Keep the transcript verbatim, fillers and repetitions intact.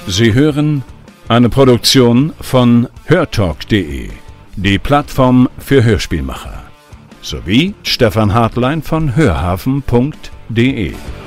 Sie hören eine Produktion von hörtalk punkt de, die Plattform für Hörspielmacher, sowie Stefan Hartlein von hörhafen punkt de.